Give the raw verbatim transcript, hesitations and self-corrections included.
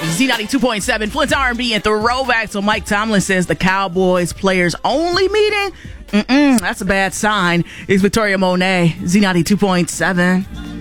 Z ninety-two point seven, Flint's R and B and Throwback. So Mike Tomlin says the Cowboys players only meeting? Mm-mm, that's a bad sign. It's Victoria Monet, Z ninety-two point seven.